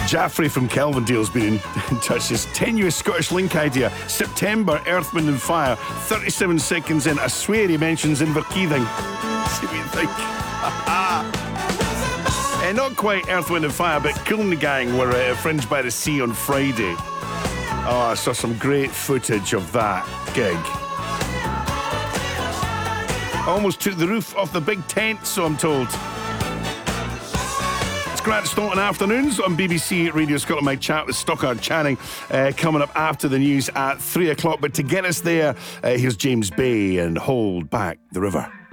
Jaffrey from Kelvindale's been in touch. This tenuous Scottish link idea. September, Earth, Wind and Fire. 37 seconds in. I swear he mentions Inverkeithing. See what you think. Not quite Earth, Wind and Fire, but Kool and the Gang were at Fringe by the Sea on Friday. Oh, I saw some great footage of that gig. Almost took the roof off the big tent, so I'm told. It's Grant Staunton Afternoons on BBC Radio Scotland. My chat with Stockard Channing coming up after the news at 3 o'clock. But to get us there, here's James Bay and Hold Back the River.